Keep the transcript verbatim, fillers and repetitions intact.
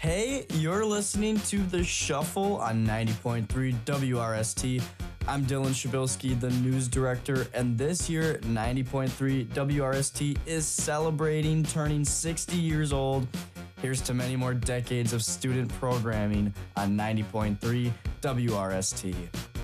Hey, you're listening to The Shuffle on ninety point three W R S T. I'm Dylan Shabilsky, the news director, and this year, ninety point three W R S T is celebrating turning sixty years old. Here's to many more decades of student programming on ninety point three W R S T.